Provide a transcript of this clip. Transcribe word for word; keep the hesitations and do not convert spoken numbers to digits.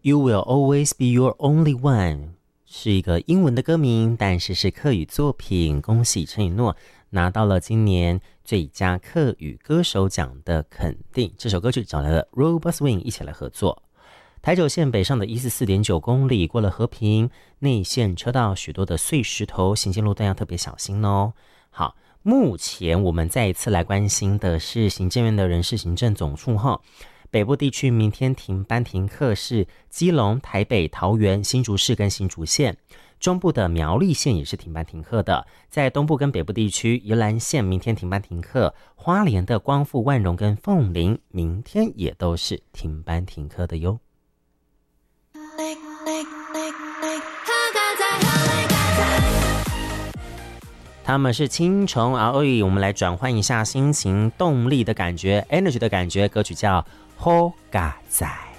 You will always be your only one 是一个英文的歌名，但是是客语作品。恭喜陈以诺拿到了今年最佳客语歌手奖的肯定。这首歌曲找来了 Robo Swing 一起来合作。台九线北上的 一四四点九 公里，过了和平内线车道，许多的碎石头，行进路段要特别小心哦。好，目前我们再一次来关心的是行政院的人事行政总处哈。北部地区明天停班停课是基隆、台北、桃园、新竹市跟新竹县，中部的苗栗县也是停班停课的。在东部跟北部地区，宜兰县明天停班停课，花莲的光复、万荣跟凤林明天也都是停班停课的哟。他们是青虫啊！我们来转换一下心情、动力的感觉、energy 的感觉。歌曲叫《好嘎仔》。